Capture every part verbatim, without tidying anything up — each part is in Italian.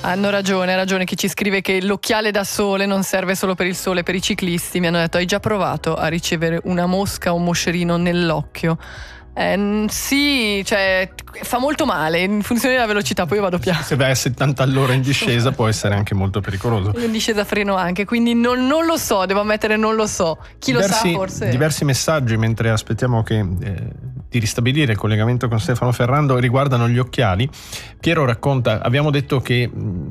Hanno ragione, ha ragione chi ci scrive che l'occhiale da sole non serve solo per il sole, per i ciclisti. Mi hanno detto: hai già provato a ricevere una mosca o un moscerino nell'occhio? Eh, sì, cioè fa molto male in funzione della velocità, poi io vado piano. Se vai a settanta all'ora in discesa può essere anche molto pericoloso. In discesa freno anche, quindi non, non lo so, devo ammettere non lo so. Chi diversi, lo sa forse. Diversi messaggi mentre aspettiamo che, eh, di ristabilire il collegamento con Stefano Ferrando riguardano gli occhiali. Piero racconta, abbiamo detto che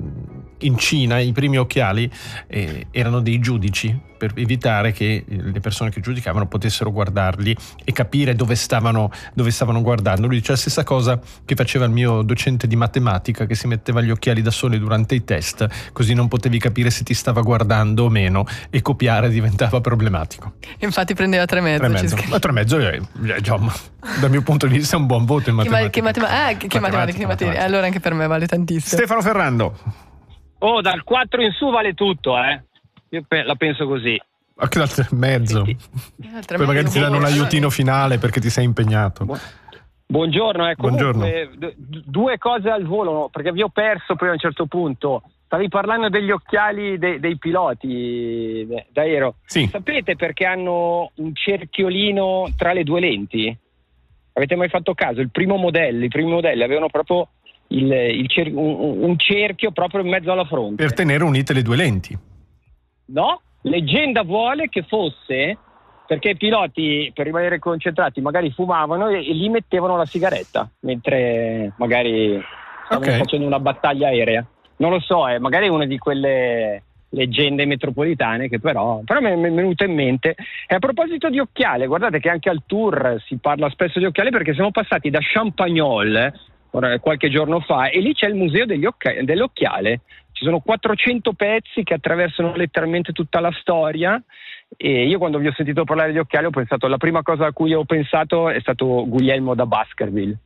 in Cina i primi occhiali eh, erano dei giudici per evitare che le persone che giudicavano potessero guardarli e capire dove stavano, dove stavano guardando. Lui dice la stessa cosa che faceva il mio docente di matematica, che si metteva gli occhiali da sole durante i test, così non potevi capire se ti stava guardando o meno e copiare diventava problematico. Infatti prendeva tre mezzo. Tre mezzo, ma tre mezzo è, già, dal mio punto di vista è un buon voto in matematica. Che, matema- eh, che, che matematica, che matematica. Allora anche per me vale tantissimo. Stefano Ferrando. Oh, dal quattro in su vale tutto, eh. Io pe- la penso così. Anche dal tre e mezzo. Dal tre Poi magari ti danno un aiutino finale perché ti sei impegnato. Buongiorno, eh. Comunque, Buongiorno. d- due cose al volo, perché vi ho perso poi a un certo punto. Stavi parlando degli occhiali de- dei piloti d'aereo. Sì. Sapete perché hanno un cerchiolino tra le due lenti? Avete mai fatto caso? Il primo modello, i primi modelli avevano proprio il, il cer- un, un cerchio proprio in mezzo alla fronte. Per tenere unite le due lenti. No? Leggenda vuole che fosse perché i piloti, per rimanere concentrati, magari fumavano e, e gli mettevano la sigaretta mentre magari stavano Okay. facendo una battaglia aerea. Non lo so, eh, magari è una di quelle leggende metropolitane che però, però mi è mi è venuta in mente. E a proposito di occhiale, guardate che anche al tour si parla spesso di occhiali, perché siamo passati da Champagnol ora, qualche giorno fa, e lì c'è il museo degli occhi- dell'occhiale. Ci sono quattrocento pezzi che attraversano letteralmente tutta la storia, e io quando vi ho sentito parlare di occhiali ho pensato, la prima cosa a cui ho pensato è stato Guglielmo da Baskerville.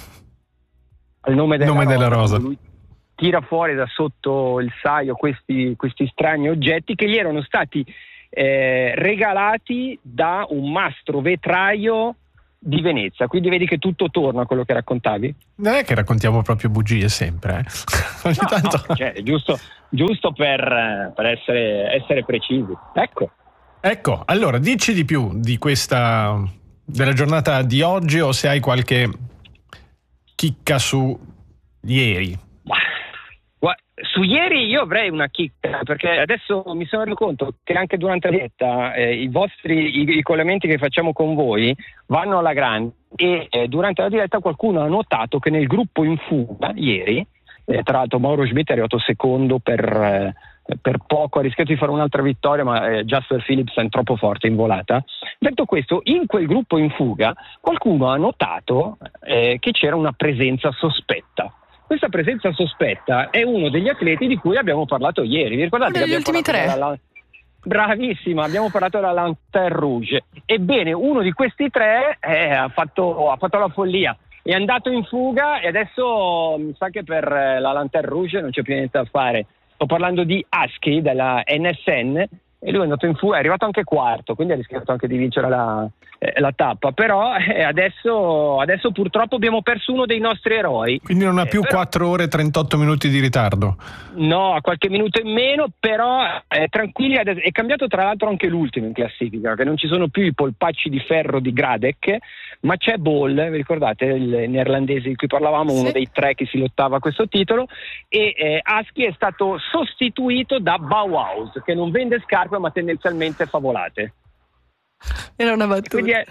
Il nome della, Nome della rosa. Lui tira fuori da sotto il saio questi, questi strani oggetti che gli erano stati eh, regalati da un mastro vetraio di Venezia, quindi vedi che tutto torna a quello che raccontavi. Non è che raccontiamo proprio bugie sempre, eh? Ogni No, tanto... no, cioè, giusto, giusto per, per essere, essere precisi. Ecco. Ecco, allora dici di più di questa, della giornata di oggi, o se hai qualche chicca su ieri. Gua- Su ieri io avrei una chicca, perché adesso mi sono reso conto che anche durante la diretta eh, i vostri i, i collegamenti che facciamo con voi vanno alla grande, e eh, durante la diretta qualcuno ha notato che nel gruppo in fuga ieri, eh, tra l'altro Mauro Schmidt è arrivato secondo per, eh, per poco, ha rischiato di fare un'altra vittoria, ma eh, Jasper Philipsen è troppo forte in volata. Detto questo, in quel gruppo in fuga qualcuno ha notato eh, che c'era una presenza sospetta. Questa presenza sospetta è uno degli atleti di cui abbiamo parlato ieri. Vi ricordate Uno che degli abbiamo ultimi parlato tre. della... Bravissima, abbiamo parlato della Lanterne Rouge. Ebbene, uno di questi tre eh, ha, fatto, ha fatto la follia, è andato in fuga, e adesso mi sa che per eh, la Lanterne Rouge non c'è più niente da fare. Sto parlando di Husky della N S N, e lui è andato in fuga, è arrivato anche quarto, quindi ha rischiato anche di vincere la, eh, la tappa. Però eh, adesso, adesso purtroppo abbiamo perso uno dei nostri eroi. Quindi non ha più Eh, però- quattro ore e trentotto minuti di ritardo. No, a qualche minuto in meno, però eh, tranquilli, adesso- è cambiato tra l'altro anche l'ultimo in classifica, che non ci sono più i polpacci di ferro di Gradek, ma c'è Bol, vi ricordate il neerlandese di cui parlavamo, Sì. uno dei tre che si lottava a questo titolo, e eh, Husky è stato sostituito da Bauhaus, che non vende scarpe ma tendenzialmente favolate. Era una battuta. Quindi è...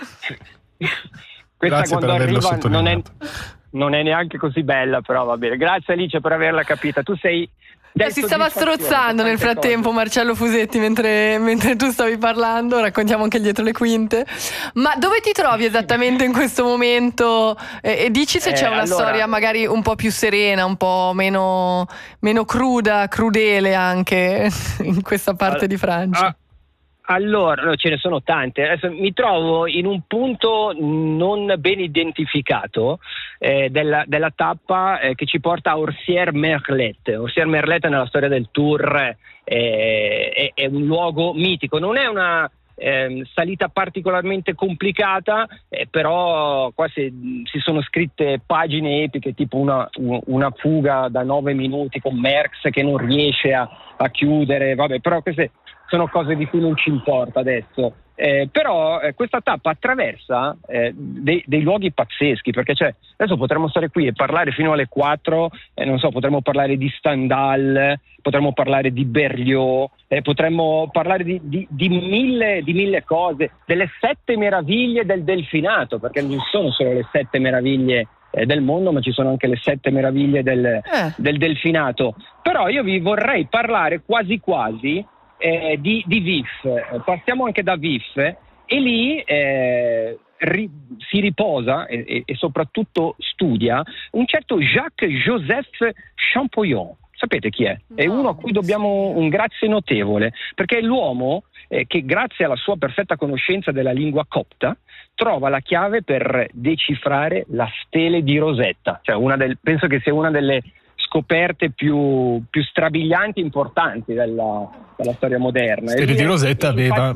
questa Grazie per quando averlo arriva non è, sottolineato. non è neanche così bella, però va bene. Grazie Alice per averla capita. Tu sei Eh, si stava strozzando nel frattempo Marcello Fusetti mentre, mentre tu stavi parlando, raccontiamo anche dietro le quinte. Ma dove ti trovi esattamente in questo momento? E, e dici se Eh, c'è una allora- storia magari un po' più serena, un po' meno, meno cruda, crudele anche in questa parte All- di Francia. Ah, allora, no, ce ne sono tante. Adesso mi trovo in un punto non ben identificato eh, della, della tappa eh, che ci porta a Orsières-Merlet. Orsières-Merlet nella storia del Tour eh, è, è un luogo mitico. Non è una eh, salita particolarmente complicata, eh, però qua si, si sono scritte pagine epiche, tipo una, una fuga da nove minuti con Merckx che non riesce a, a chiudere, vabbè, però queste sono cose di cui non ci importa adesso. Eh, però eh, questa tappa attraversa eh, dei, dei luoghi pazzeschi, perché cioè, adesso potremmo stare qui e parlare fino alle quattro, eh, non so, potremmo parlare di Stendhal, potremmo parlare di Berlioz, eh, potremmo parlare di, di, di, mille, di mille cose, delle sette meraviglie del delfinato, perché non ci sono solo le sette meraviglie eh, del mondo, ma ci sono anche le sette meraviglie del, eh. del delfinato. Però io vi vorrei parlare quasi quasi Eh, di, di Vif, partiamo anche da Vif e lì eh, ri, si riposa e, e, e soprattutto studia un certo Jacques-Joseph Champollion. Sapete chi è? È uno a cui dobbiamo un grazie notevole, perché è l'uomo eh, che grazie alla sua perfetta conoscenza della lingua copta trova la chiave per decifrare la stele di Rosetta, cioè una del, penso che sia una delle scoperte più, più strabilianti e importanti della, della storia moderna. Stele di Rosetta aveva,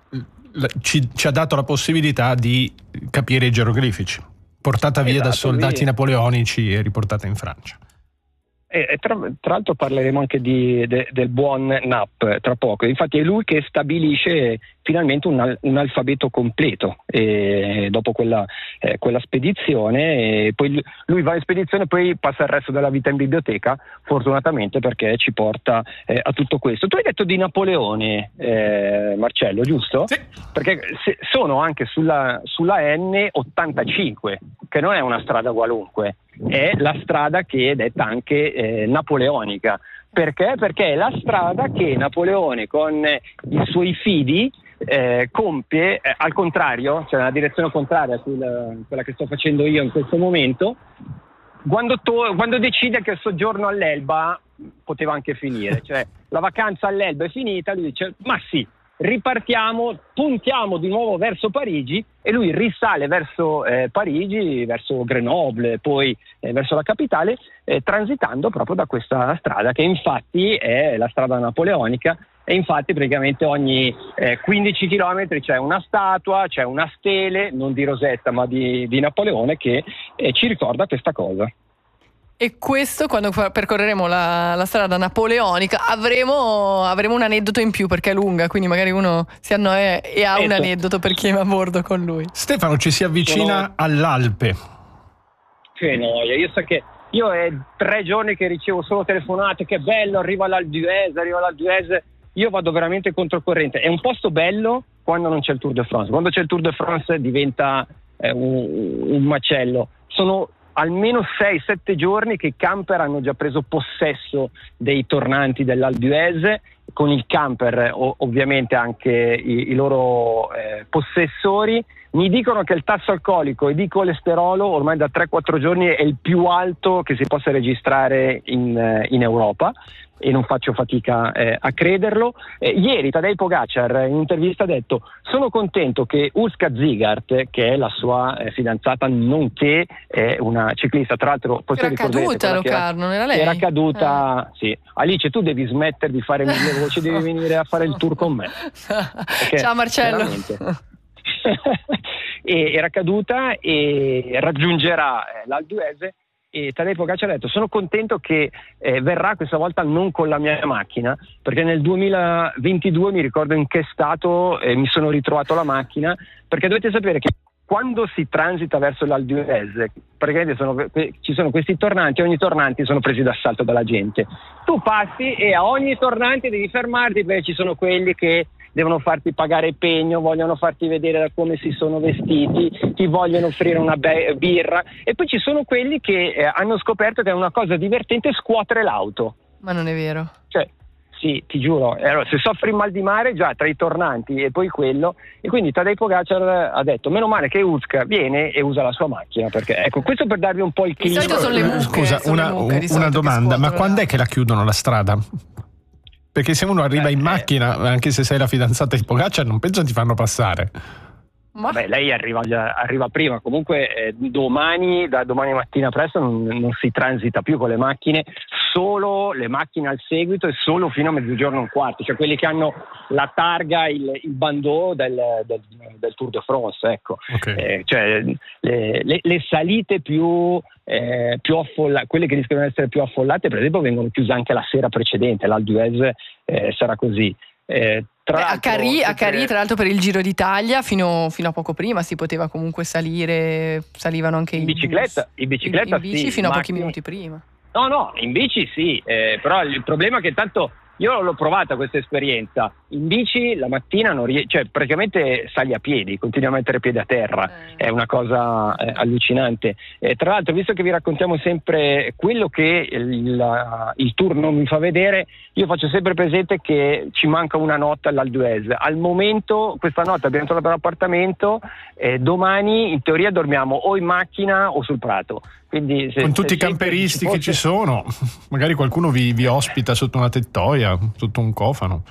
ci, ci ha dato la possibilità di capire i geroglifici, portata via esatto, da soldati via. napoleonici e riportata in Francia. E, e tra, tra l'altro parleremo anche di, de, del buon Knapp tra poco. Infatti è lui che stabilisce finalmente un, un alfabeto completo e dopo quella, eh, quella spedizione, e poi lui va in spedizione e poi passa il resto della vita in biblioteca, fortunatamente, perché ci porta eh, a tutto questo. Tu hai detto di Napoleone, eh, Marcello, giusto? Sì. Perché se, sono anche sulla, sulla N ottantacinque, che non è una strada qualunque, è la strada che è detta anche eh, napoleonica. Perché? Perché è la strada che Napoleone con eh, i suoi fidi eh, compie eh, al contrario, cioè nella direzione contraria a quella che sto facendo io in questo momento, quando, to- quando decide che il soggiorno all'Elba poteva anche finire, cioè la vacanza all'Elba è finita, lui dice ma sì, ripartiamo, puntiamo di nuovo verso Parigi, e lui risale verso eh, Parigi, verso Grenoble, poi eh, verso la capitale, eh, transitando proprio da questa strada che infatti è la strada napoleonica, e infatti praticamente ogni eh, quindici chilometri c'è una statua, c'è una stele, non di Rosetta ma di, di Napoleone, che eh, ci ricorda questa cosa. E questo, quando percorreremo la, la strada napoleonica, avremo, avremo un aneddoto in più, perché è lunga, quindi magari uno si annoia e ha un aneddoto per chi è a bordo con lui. Stefano, ci si avvicina Sono... all'Alpe. Che noia, io so che io è tre giorni che ricevo solo telefonate, che bello, arriva l'Alpe d'Huez, arriva l'Alpe d'Huez, io vado veramente controcorrente. È un posto bello quando non c'è il Tour de France, quando c'è il Tour de France diventa eh, un, un macello. Sono almeno sei sette giorni che i camper hanno già preso possesso dei tornanti dell'Alpe d'Huez, con il camper ov- ovviamente anche i, i loro eh, possessori. Mi dicono che il tasso alcolico e di colesterolo ormai da tre quattro giorni è il più alto che si possa registrare in, in Europa, e non faccio fatica eh, a crederlo. Eh, ieri Tadej Pogačar in un'intervista ha detto: sono contento che Urška Zigart, che è la sua eh, fidanzata, nonché è una ciclista, tra l'altro era caduta, Locarno, non era lei? Era caduta, eh. Sì. Alice, tu devi smettere di fare mille voci, devi venire a fare il tour con me. Perché, ciao Marcello. E era caduta e raggiungerà eh, l'Alpe d'Huez. E Tadej Pogačar ha detto: sono contento che eh, verrà questa volta non con la mia macchina, perché nel duemilaventidue mi ricordo in che stato eh, mi sono ritrovato la macchina, perché dovete sapere che quando si transita verso l'Alpe d'Huez praticamente sono, ci sono questi tornanti, ogni tornante sono presi d'assalto dalla gente. Tu passi e a ogni tornante devi fermarti, perché ci sono quelli che devono farti pagare pegno, vogliono farti vedere da come si sono vestiti, ti vogliono offrire una be- birra, e poi ci sono quelli che eh, hanno scoperto che è una cosa divertente scuotere l'auto. Ma non è vero. Cioè, sì, ti giuro, allora, se soffri il mal di mare già tra i tornanti e poi quello, e quindi Tadej Pogačar ha detto: meno male che Urška viene e usa la sua macchina, perché ecco, questo per darvi un po' il clima. Di solito sono le mucche. Scusa, sono una, le mucche, una domanda, ma quando è che la chiudono la strada? Perché se uno arriva in macchina, anche se sei la fidanzata di Pogačar, non penso ti fanno passare. Ma... Beh, lei arriva, arriva prima. Comunque eh, domani, da domani mattina presto non, non si transita più con le macchine, solo le macchine al seguito e solo fino a mezzogiorno e un quarto, cioè quelli che hanno la targa, il, il bandeau del, del, del Tour de France, ecco. Okay. Eh, cioè le, le, le salite più, eh, più affollate, quelle che rischiano di essere più affollate, per esempio, vengono chiuse anche la sera precedente. L'Alpe d'Huez eh, sarà così. Eh, tra Beh, a Carì, a sempre... Carì, tra l'altro, per il Giro d'Italia fino, fino a poco prima si poteva comunque salire, salivano anche in i bicicletta, bus, in bicicletta in, in bici sì, fino a macchine... pochi minuti prima. No, no, in bici sì, eh, però il problema è che tanto io l'ho provata questa esperienza. In bici la mattina non ries- cioè praticamente sali a piedi, continui a mettere piedi a terra, Eh. è una cosa eh, allucinante. Eh, tra l'altro, visto che vi raccontiamo sempre quello che il, il tour non mi fa vedere, io faccio sempre presente che ci manca una notte all'Alpe d'Huez. Al momento questa notte abbiamo trovato l'appartamento, eh, domani in teoria dormiamo o in macchina o sul prato. Quindi se, con tutti se i camperisti che ci sono, magari qualcuno vi, vi ospita sotto una tettoia, sotto un cofano.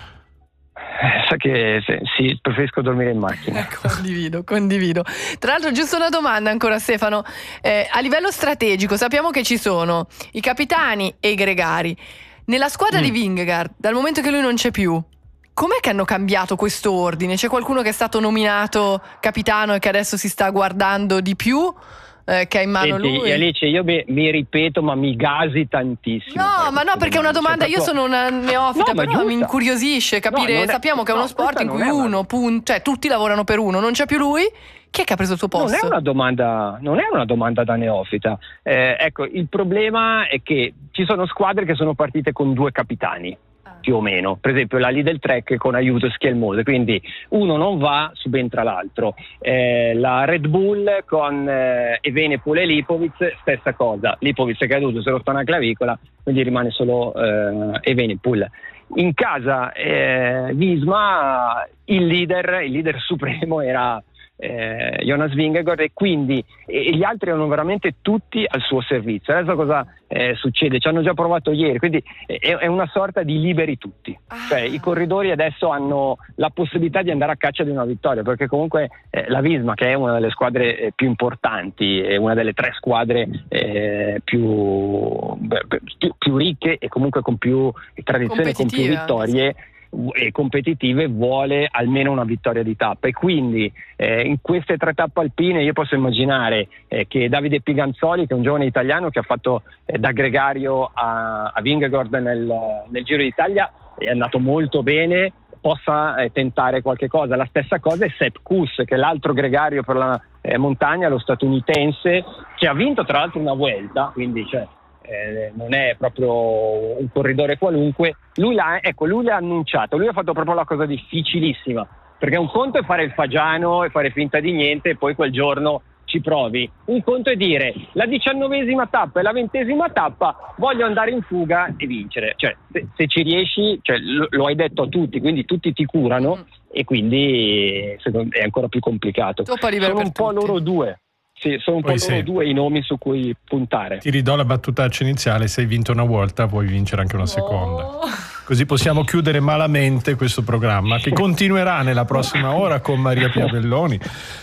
Eh, sa che se, sì, preferisco dormire in macchina. Condivido, condivido. Tra l'altro, giusto una domanda ancora, Stefano. Eh, a livello strategico sappiamo che ci sono i capitani e i gregari. Nella squadra mm. di Vingegaard, dal momento che lui non c'è più, com'è che hanno cambiato questo ordine? C'è qualcuno che è stato nominato capitano e che adesso si sta guardando di più? Eh, che ha in mano Senti, lui. Alice, io mi, mi ripeto, ma mi gasi tantissimo. No, ma no, perché è una domanda, cioè, io sono una neofita, no, ma però mi incuriosisce capire. No, è... Sappiamo che è uno no, sport in cui uno, una... pun... cioè tutti lavorano per uno, non c'è più lui. Chi è che ha preso il suo posto? Non è una domanda, non è una domanda da neofita. Eh, ecco, il problema è che ci sono squadre che sono partite con due capitani. Più o meno, per esempio la Lidl Trek con Aiuto Schielmose, quindi uno non va, subentra l'altro. Eh, la Red Bull con eh, Evenepoel e Lipovic, stessa cosa. Lipovic è caduto, si è rotta una clavicola, quindi rimane solo eh, Evenepoel. In casa eh, Visma, il leader, il leader supremo era eh, Jonas Vingegaard, e quindi e gli altri erano veramente tutti al suo servizio. Adesso cosa eh, succede? Ci hanno già provato ieri, quindi è, è una sorta di liberi tutti, ah. cioè i corridori adesso hanno la possibilità di andare a caccia di una vittoria, perché comunque eh, la Visma, che è una delle squadre eh, più importanti, è una delle tre squadre eh, più, beh, più, più ricche e comunque con più tradizione, con più vittorie e competitive, vuole almeno una vittoria di tappa, e quindi eh, in queste tre tappe alpine io posso immaginare eh, che Davide Piganzoli, che è un giovane italiano che ha fatto eh, da gregario a, a Vingegaard nel, nel Giro d'Italia, è andato molto bene, possa eh, tentare qualche cosa. La stessa cosa è Sepp Kuss, che è l'altro gregario per la eh, montagna, lo statunitense, che ha vinto tra l'altro una Vuelta, quindi cioè Eh, non è proprio un corridore qualunque. Lui l'ha, ecco, lui l'ha annunciato, lui ha fatto proprio la cosa difficilissima, perché un conto è fare il fagiano e fare finta di niente e poi quel giorno ci provi, un conto è dire la diciannovesima tappa e la ventesima tappa voglio andare in fuga e vincere, cioè se, se ci riesci, cioè, lo, lo hai detto a tutti, quindi tutti ti curano, mm. e quindi secondo, è ancora più complicato. Sono un po' loro due. Sì, sono un Poi po' loro sì. due i nomi su cui puntare. Ti ridò la battutaccia iniziale: se hai vinto una volta puoi vincere anche una seconda. Oh. Così possiamo chiudere malamente questo programma, che continuerà nella prossima ora con Maria Pia Belloni,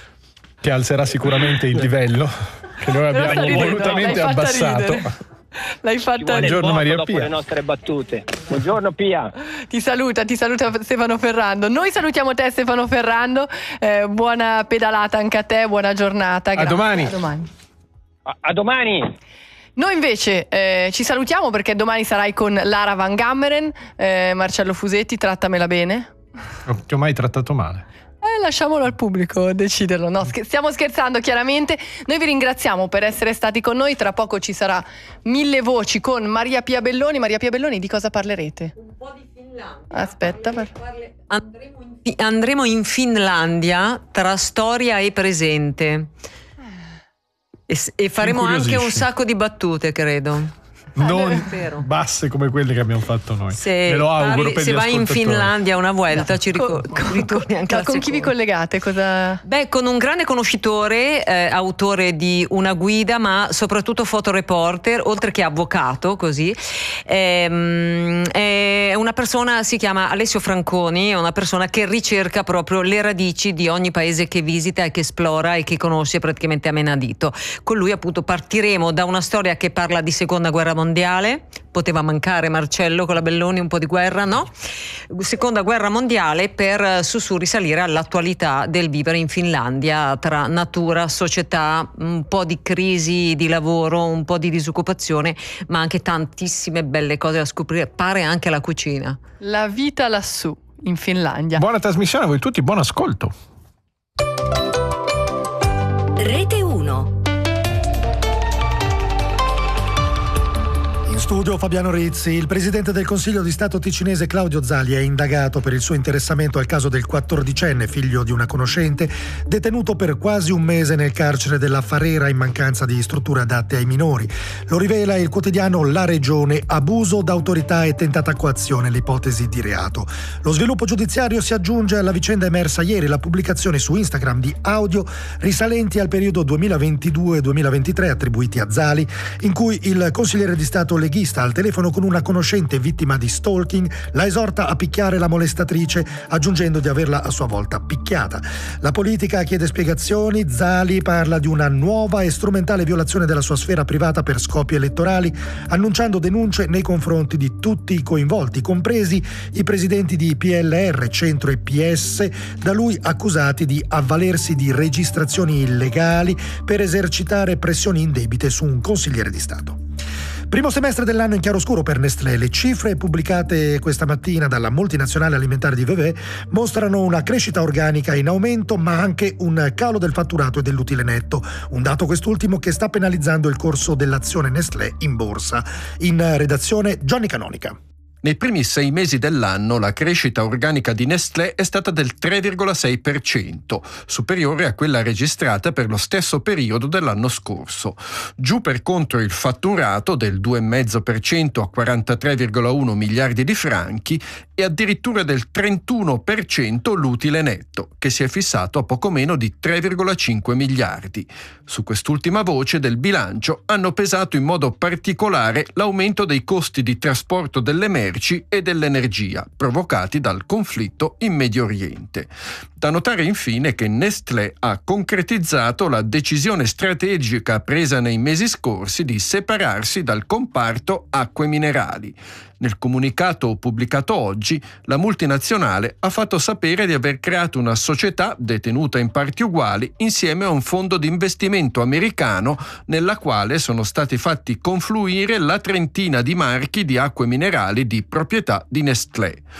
che alzerà sicuramente il livello che noi abbiamo volutamente abbassato. L'hai fatta Buongiorno Maria dopo Pia. le nostre battute. Buongiorno Pia. Ti saluta, ti saluta Stefano Ferrando. Noi salutiamo te, Stefano Ferrando. Eh, buona pedalata anche a te, buona giornata. A domani. A domani. A, a domani. Noi invece eh, ci salutiamo, perché domani sarai con Lara Van Gammeren. eh, Marcello Fusetti, trattamela bene. Non ti ho mai trattato male. Eh, lasciamolo al pubblico deciderlo. No, scher- stiamo scherzando chiaramente. Noi vi ringraziamo per essere stati con noi. Tra poco ci sarà Mille Voci con Maria Pia Belloni. Maria Pia Belloni, di cosa parlerete? Un po' di Finlandia. Aspetta, parle, parle, andremo, in, andremo in Finlandia tra storia e presente. E, e faremo anche un sacco di battute, credo. Non basse come quelle che abbiamo fatto noi. Se, Me lo auguro parli, per se gli vai in Finlandia una volta, no. ci ricor- con, ritorni anche no, la con chi vi collegate? Cosa... Beh, con un grande conoscitore, eh, autore di una guida, ma soprattutto fotoreporter, oltre che avvocato, così. Ehm, è una persona, si chiama Alessio Franconi, è una persona che ricerca proprio le radici di ogni paese che visita e che esplora e che conosce praticamente a menadito. Con lui appunto partiremo da una storia che parla di seconda guerra mondiale, mondiale, poteva mancare Marcello con la Belloni, un po' di guerra, no? Seconda guerra mondiale per su su risalire all'attualità del vivere in Finlandia tra natura, società, un po' di crisi di lavoro, un po' di disoccupazione, ma anche tantissime belle cose da scoprire, pare anche la cucina. La vita lassù in Finlandia. Buona trasmissione a voi tutti, buon ascolto. Rete uno. In studio Fabiano Rizzi. Il presidente del Consiglio di Stato ticinese Claudio Zali è indagato per il suo interessamento al caso del quattordicenne, figlio di una conoscente, detenuto per quasi un mese nel carcere della Farera in mancanza di strutture adatte ai minori. Lo rivela il quotidiano La Regione, abuso d'autorità e tentata coazione, l'ipotesi di reato. Lo sviluppo giudiziario si aggiunge alla vicenda emersa ieri, la pubblicazione su Instagram di audio risalenti al periodo duemilaventidue duemilaventitré attribuiti a Zali, in cui il consigliere di Stato leghista al telefono con una conoscente vittima di stalking la esorta a picchiare la molestatrice, aggiungendo di averla a sua volta picchiata. La politica chiede spiegazioni. Zali parla di una nuova e strumentale violazione della sua sfera privata per scopi elettorali, annunciando denunce nei confronti di tutti i coinvolti, compresi i presidenti di P L R, Centro e P S, da lui accusati di avvalersi di registrazioni illegali per esercitare pressioni indebite su un consigliere di Stato. Primo semestre dell'anno in chiaroscuro per Nestlé. Le cifre pubblicate questa mattina dalla multinazionale alimentare di Vevey mostrano una crescita organica in aumento, ma anche un calo del fatturato e dell'utile netto. Un dato quest'ultimo che sta penalizzando il corso dell'azione Nestlé in borsa. In redazione Gianni Canonica. Nei primi sei mesi dell'anno la crescita organica di Nestlé è stata del tre virgola sei per cento, superiore a quella registrata per lo stesso periodo dell'anno scorso. Giù per contro il fatturato del due virgola cinque per cento a quarantatré virgola uno miliardi di franchi e addirittura del trentuno per cento l'utile netto, che si è fissato a poco meno di tre virgola cinque miliardi. Su quest'ultima voce del bilancio hanno pesato in modo particolare l'aumento dei costi di trasporto delle merci e dell'energia provocati dal conflitto in Medio Oriente. Da notare infine che Nestlé ha concretizzato la decisione strategica presa nei mesi scorsi di separarsi dal comparto acque minerali. Nel comunicato pubblicato oggi, la multinazionale ha fatto sapere di aver creato una società detenuta in parti uguali insieme a un fondo di investimento americano nella quale sono stati fatti confluire la trentina di marchi di acque minerali di proprietà di Nestlé.